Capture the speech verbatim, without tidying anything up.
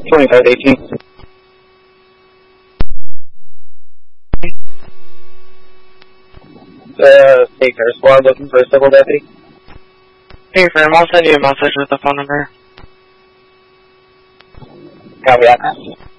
twenty-five eighteen. Uh, State Fair Squad looking for a civil deputy. Hey, Fram, I'll send you a message with the phone number. Copy that.